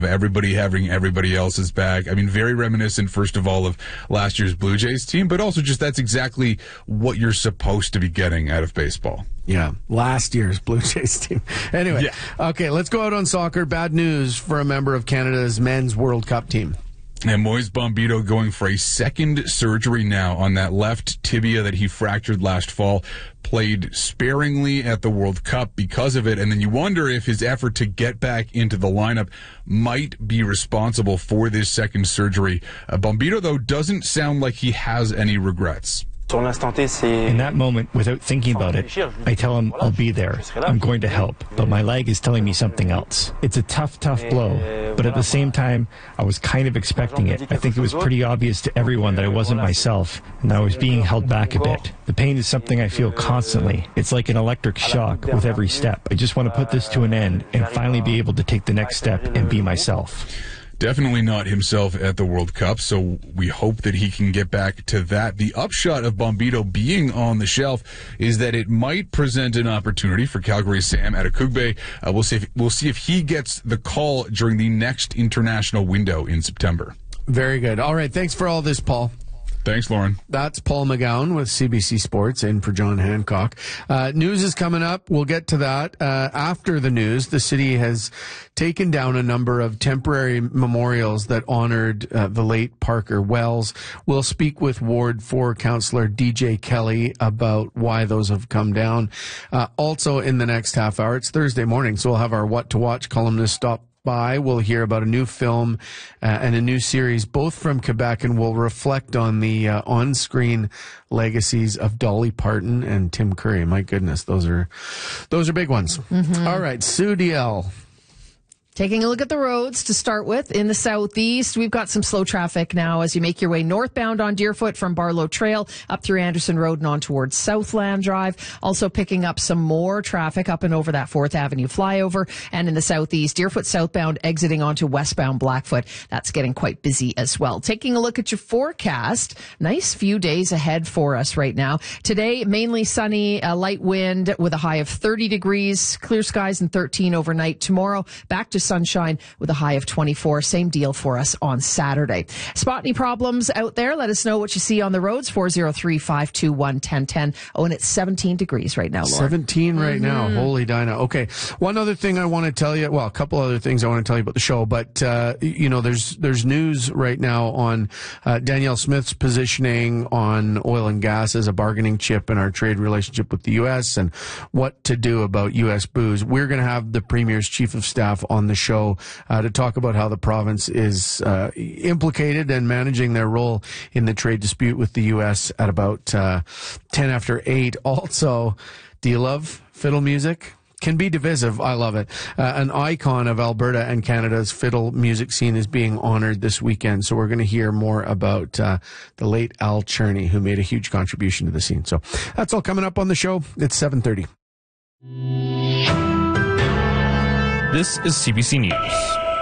everybody having everybody else's back. I mean, very reminiscent, first of all, of last year's Blue Jays team, but also just that's exactly what you're supposed to be getting out of baseball. Yeah, last year's Blue Jays team. Anyway, Okay, let's go out on soccer. Bad news for a member of Canada's men's World Cup team. And Moise Bombito going for a second surgery now on that left tibia that he fractured last fall. Played sparingly at the World Cup because of it. And then you wonder if his effort to get back into the lineup might be responsible for this second surgery. Bombito, though, doesn't sound like he has any regrets. In that moment, without thinking about it, I tell him I'll be there. I'm going to help. But my leg is telling me something else. It's a tough blow. But at the same time, I was kind of expecting it. I think it was pretty obvious to everyone that I wasn't myself, and I was being held back a bit. The pain is something I feel constantly. It's like an electric shock with every step. I just want to put this to an end and finally be able to take the next step and be myself. Definitely not himself at the World Cup, so we hope that he can get back to that. The upshot of Bombito being on the shelf is that it might present an opportunity for Calgary's Sam Adekugbe. We'll see if he gets the call during the next international window in September. Very good. All right, thanks for all this, Paul. Thanks, Lauren. That's Paul McGowan with CBC Sports in for John Hancock. News is coming up. We'll get to that. After the news, the city has taken down a number of temporary memorials that honored the late Parker Wells. We'll speak with Ward 4 Councillor DJ Kelly about why those have come down. Also in the next half hour, it's Thursday morning, so we'll have our What to Watch columnist stop by. We'll hear about a new film and a new series, both from Quebec, and we'll reflect on the on-screen legacies of Dolly Parton and Tim Curry. My goodness, those are big ones. Mm-hmm. All right, Sue DL. Taking a look at the roads to start with. In the southeast, we've got some slow traffic now as you make your way northbound on Deerfoot from Barlow Trail up through Anderson Road and on towards Southland Drive. Also picking up some more traffic up and over that 4th Avenue flyover. And in the southeast, Deerfoot southbound exiting onto westbound Blackfoot. That's getting quite busy as well. Taking a look at your forecast. Nice few days ahead for us right now. Today, mainly sunny, light wind with a high of 30 degrees, clear skies and 13 overnight. Tomorrow, back to sunshine with a high of 24. Same deal for us on Saturday. Spot any problems out there? Let us know what you see on the roads. 403-521-1010. Oh, and it's 17 degrees right now, Lauren. 17 right now. Holy Dinah. Okay. One other thing I want to tell you, well, a couple other things I want to tell you about the show, but, there's news right now on Danielle Smith's positioning on oil and gas as a bargaining chip in our trade relationship with the U.S. and what to do about U.S. booze. We're going to have the Premier's Chief of Staff on the show to talk about how the province is implicated and managing their role in the trade dispute with the U.S. at about 10 after 8. Also, do you love fiddle music? Can be divisive. I love it. An icon of Alberta and Canada's fiddle music scene is being honored this weekend. So we're going to hear more about the late Al Cherney, who made a huge contribution to the scene. So that's all coming up on the show. It's 7:30. This is CBC News.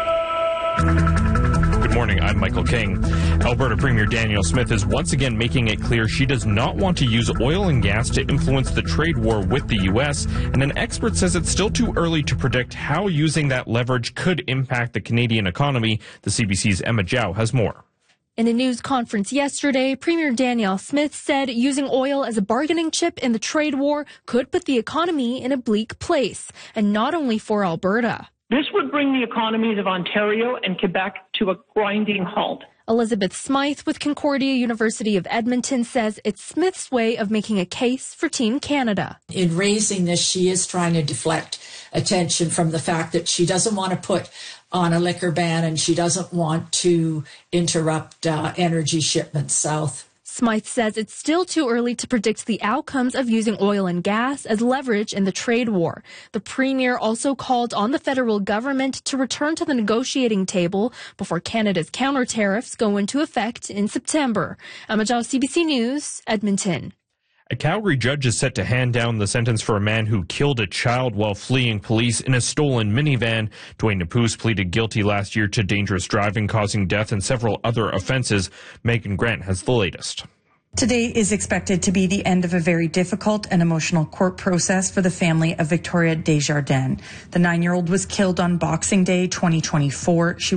Good morning, I'm Michael King. Alberta Premier Danielle Smith is once again making it clear she does not want to use oil and gas to influence the trade war with the U.S., and an expert says it's still too early to predict how using that leverage could impact the Canadian economy. The CBC's Emma Zhao has more. In a news conference yesterday, Premier Danielle Smith said using oil as a bargaining chip in the trade war could put the economy in a bleak place, and not only for Alberta. This would bring the economies of Ontario and Quebec to a grinding halt. Elizabeth Smythe with Concordia University of Edmonton says it's Smith's way of making a case for Team Canada. In raising this, she is trying to deflect attention from the fact that she doesn't want to put on a liquor ban and she doesn't want to interrupt energy shipments south. Smythe says it's still too early to predict the outcomes of using oil and gas as leverage in the trade war. The Premier also called on the federal government to return to the negotiating table before Canada's counter tariffs go into effect in September. Emma Zhao, CBC News, Edmonton. A Calgary judge is set to hand down the sentence for a man who killed a child while fleeing police in a stolen minivan. Dwayne Napuz pleaded guilty last year to dangerous driving, causing death, and several other offenses. Megan Grant has the latest. Today is expected to be the end of a very difficult and emotional court process for the family of Victoria Desjardins. The 9-year-old was killed on Boxing Day 2024. She